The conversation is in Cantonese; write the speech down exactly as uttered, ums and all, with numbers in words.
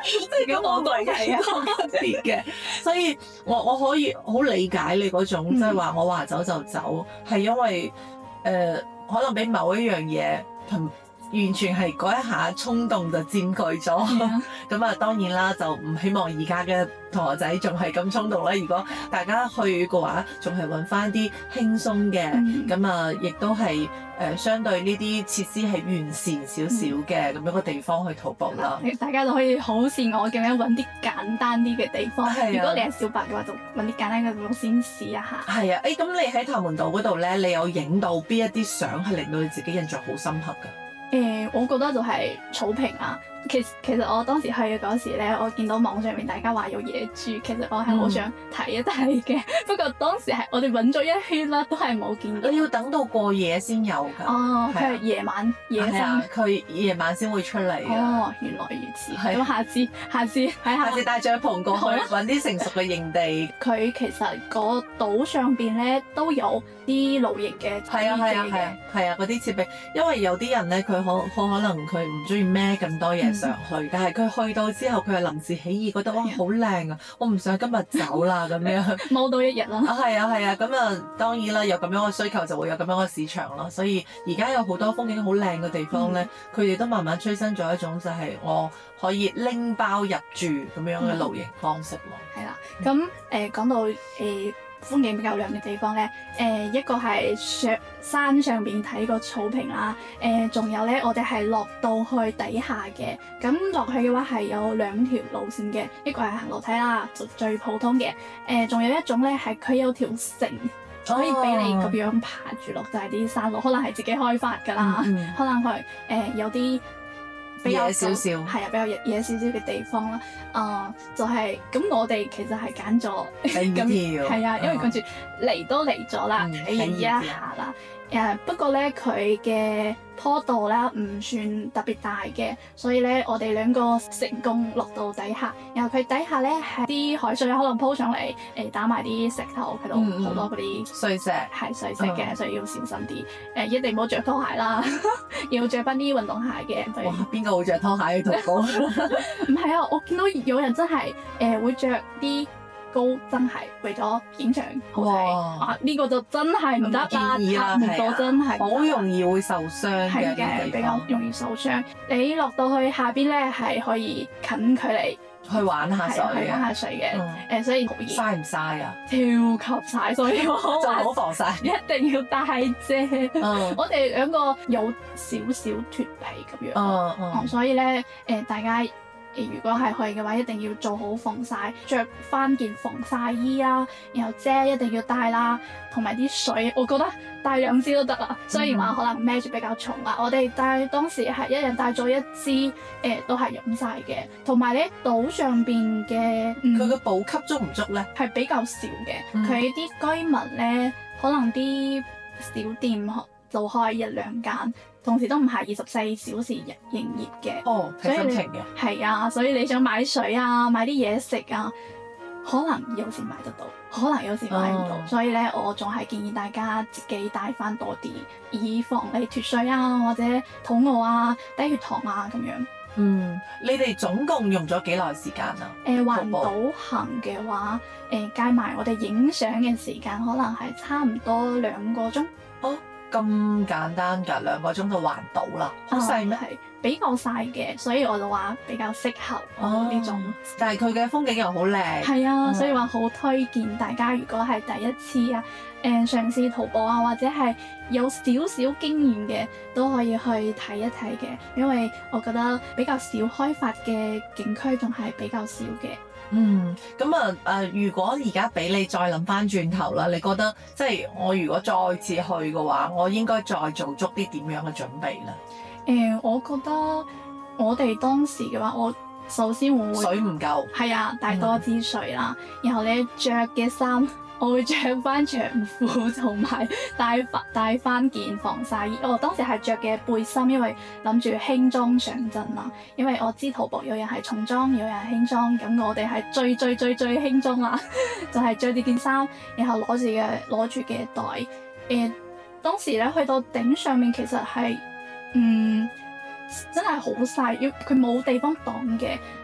即係咁我都係好特別嘅，所以我我可以好理解你嗰種，即係話我話走就走，係因為誒、呃、可能俾某一樣嘢同。完全係嗰一下衝動就佔據咗，咁啊、嗯、當然啦，就唔希望而家嘅同學仔仲係咁衝動啦。如果大家去嘅話，仲係揾翻啲輕鬆嘅，咁啊亦都係誒相對呢啲設施係完善少少嘅咁樣嘅地方去徒步啦。 大家就可以好似我咁樣揾啲簡單啲嘅地方。啊、如果你係小白嘅話，就揾啲簡單嘅地方先試一下。係啊，誒、欸、咁你喺頭門島嗰度咧，你有影到邊一啲相係令到你自己印象好深刻㗎？ 誒、呃，我覺得就係草坪啊。其實其實我當時去嘅嗰時咧，我見到網上面大家話有野豬，其實我係好想睇一睇嘅。嗯、不過當時係我哋揾咗一圈啦，都係冇見到。 你要等到過夜先有㗎。 哦，佢係夜晚夜生， 佢夜晚先會出嚟。 哦，原來如此。咁、啊、下次下次喺下次帶帳篷過去揾啲成熟嘅營地。 佢其實個島上邊咧都有啲露營嘅設備嘅。係啊係啊係啊，係啊嗰啲設備，因為有啲人咧佢可可可能佢唔中意孭咁多嘢。上去，但係佢去到之後，佢係臨時起意，覺得哇好靚啊！我唔想今日走啦咁樣， 踎到一日啦。 啊係啊係啊，咁啊當然啦，有咁樣嘅需求就會有咁樣嘅市場咯。所以而家有好多風景好靚嘅地方咧，佢哋、嗯、都慢慢催生咗一種就係我可以拎包入住咁樣嘅露營方式咯。 係啦、嗯，咁誒講到誒。呃風景比較靚嘅地方咧，誒、呃、一個係上山上邊睇個草坪啦，誒、呃、仲有咧我哋係落到去底下嘅，咁落去嘅話係有兩條路線嘅，一個係行樓梯啦，就最普通嘅，誒、呃、仲有一種咧係佢有條繩可以俾你咁樣爬住落，就係啲山路，可能係自己開發㗎啦，嗯、可能佢誒、呃、有啲。比較少少， 係啊，比較野野少少嘅地方啦。啊、呃，就係、是、咁，我哋其實係揀咗咁，係啊，因為跟住嚟都嚟咗啦，體驗一下啦。誒、uh, 不過咧，佢嘅坡度咧唔算特別大嘅，所以咧我哋兩個成功落到底下。然後佢底下咧係啲海水可能鋪上嚟，誒打埋啲石頭，佢度好多嗰啲碎石， 係碎石嘅，嗯、所以要小心啲。誒、uh, 一定唔好着拖鞋啦，要着翻啲運動鞋嘅。 哇！邊個會着拖鞋去徒步？ 唔係啊，我見到有人真係誒、呃、會着啲。高真係為咗影相好睇，哇！呢、啊這個就真係唔得啦，差唔多真係好容易會受傷嘅， 嘅比較容易受傷。你落到去下邊咧，係可以近距離去玩下水嘅， 去玩下水嘅。誒、嗯呃，所以好熱。 曬唔曬啊？ 超級曬，所以我就好防曬， 一定要帶遮。嗯、我哋兩個有少少脫皮咁樣，嗯嗯嗯、所以咧誒、呃、大家。如果係去嘅話，一定要做好防曬，着翻件防曬衣啦，然後遮一定要帶啦，同埋啲水，我覺得帶兩支都得啦。雖然話可能孭住比較重啦，我哋帶當時係一人帶咗一支，誒、呃、都係用晒嘅。同埋咧島上邊嘅， 佢嘅補給足唔足咧？ 係比較少嘅，佢啲、嗯、居民咧可能啲小店就開一兩間。同時都唔係二十四小時營營業嘅， 哦，睇心情嘅， 係啊，所以你想買水啊，買啲嘢食啊，可能有時買得到，可能有時買唔到，哦、所以咧，我仲係建議大家自己帶翻多啲，以防你脫水啊，或者肚餓啊、低血糖啊咁樣。 嗯，你哋總共用咗幾耐時間啊？ 誒、呃，環島行嘅話，誒、呃，計埋我哋影相嘅時間，可能係差唔多兩個鐘。 哦。咁簡單㗎，兩個鐘就環島啦，好細咩？ 係比較細嘅，所以我就話比較適合呢、哦、種。 但係佢嘅風景又好靚。係啊，嗯、所以話好推薦大家，如果係第一次啊，誒、呃、嘗試徒步啊，或者係有少少經驗嘅，都可以去睇一睇嘅，因為我覺得比較少開發嘅景區仲係比較少嘅。 嗯，咁啊誒，如果而家俾你再諗翻轉頭啦，你覺得即係我如果再次去嘅話，我應該再做足啲點樣嘅準備咧？ 誒、呃，我覺得我哋當時嘅話，我首先會水唔夠， 係啊，帶多支水啦，嗯、然後你着嘅衫。我會着翻長褲，同埋帶翻帶翻件防曬衣。我當時係着嘅背心，因為諗住輕裝上陣嘛。因為我知徒步有人係重裝，有人係輕裝，咁我哋係最最最最輕裝啦，就係着住件衫，然後攞住嘅攞住嘅袋。誒、呃，當時咧去到頂上面，其實係嗯真係好曬，要佢冇地方擋嘅。